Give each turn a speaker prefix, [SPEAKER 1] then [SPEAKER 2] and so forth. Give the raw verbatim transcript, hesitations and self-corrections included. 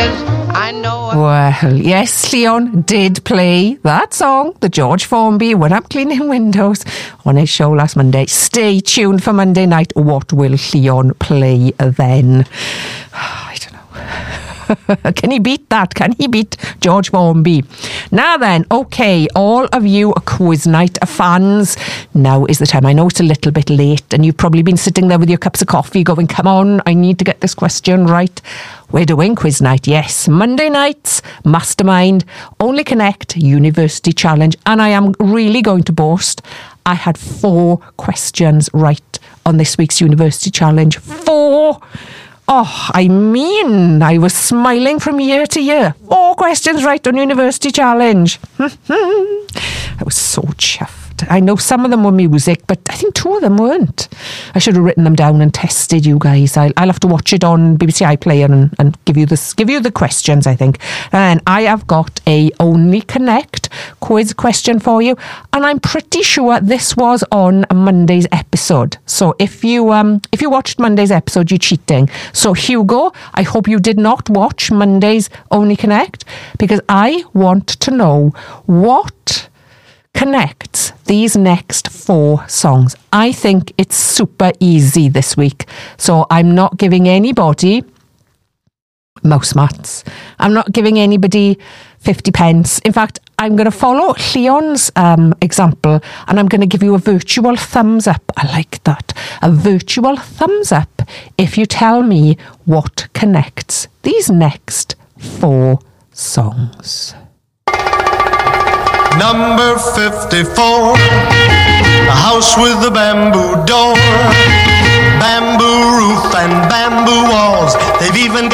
[SPEAKER 1] is. I know.
[SPEAKER 2] Well, yes, Leon did play that song, the George Formby, when I'm cleaning windows, on his show last Monday. Stay tuned for Monday night. What will Leon play then? I don't know. Can he beat that? Can he beat George Formby? Now then, okay, all of you Quiz Night fans, now is the time. I know it's a little bit late and you've probably been sitting there with your cups of coffee going, come on, I need to get this question right. We're doing Quiz Night, yes. Monday nights, Mastermind, Only Connect, University Challenge. And I am really going to boast, I had four questions right on this week's University Challenge. Four! Oh, I mean, I was smiling from year to year. Four questions right on University Challenge. I was so chuffed. I know some of them were music, but I think two of them weren't. I should have written them down and tested you guys. I'll, I'll have to watch it on B B C iPlayer and, and give you this, give you the questions, I think. And I have got a Only Connect quiz question for you, and I'm pretty sure this was on Monday's episode. So if you um if you watched Monday's episode, you're cheating. So Hugo, I hope you did not watch Monday's Only Connect, because I want to know what connects these next four songs. I think it's super easy this week. So I'm not giving anybody mouse mats. I'm not giving anybody fifty pence. In fact, I'm going to follow Leon's um, example and I'm going to give you a virtual thumbs up. I like that. A virtual thumbs up if you tell me what connects these next four songs.
[SPEAKER 3] Number fifty-four, the house with the bamboo door, bamboo roof and bamboo walls. They've even got